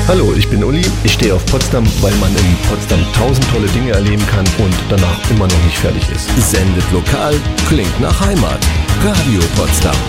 Hallo, ich bin Uli. Ich stehe auf Potsdam, weil man in Potsdam 1000 tolle Dinge erleben kann und danach immer noch nicht fertig ist. Sendet lokal, klingt nach Heimat. Radio Potsdam.